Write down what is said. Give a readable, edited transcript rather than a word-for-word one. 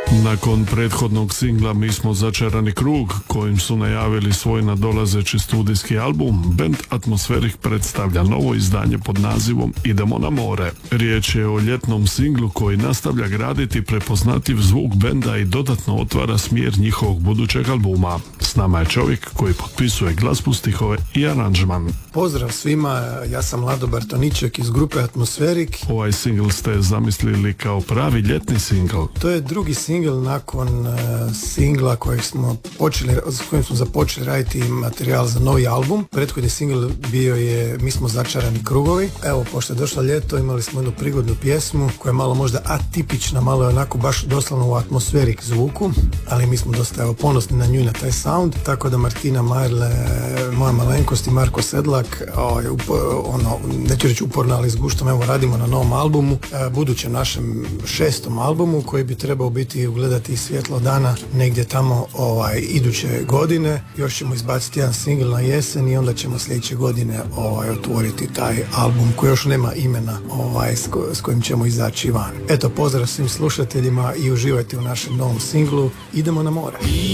Nakon prethodnog singla Mi smo začarani krug, kojim su najavili svoj nadolazeći studijski album, bend Atmosferik predstavlja novo izdanje pod nazivom Idemo na more. Riječ je o ljetnom singlu koji nastavlja graditi prepoznatljiv zvuk benda i dodatno otvara smjer njihovog budućeg albuma. S nama je čovjek koji potpisuje glazbu, stihove i aranžman. Pozdrav svima, ja sam Lado Bartoniček iz grupe Atmosferik. Ovaj singl ste zamislili kao pravi ljetni singl. To je drugi singl nakon singla s kojim smo započeli raditi materijal za novi album. Prethodni singl bio je Mi smo začarani krugovi. Evo, pošto je došlo ljeto, imali smo jednu prigodnu pjesmu koja je malo možda atipična, malo je onako baš doslovno u Atmosferik zvuku, ali mi smo dosta ponosni na nju i na taj sound, tako da Martina Marle, moja malenkost i Marko Sedlak, neću reći uporno, ali s guštom, evo, radimo na novom albumu, budućem našem 6. albumu koji bi trebao biti ugledati svjetlo dana negdje tamo iduće godine. Još ćemo izbaciti jedan singl na jesen i onda ćemo sljedeće godine otvoriti taj album koji još nema imena s kojim ćemo izaći van. Eto, pozdrav svim slušateljima i uživajte u našem novom singlu Idemo na more.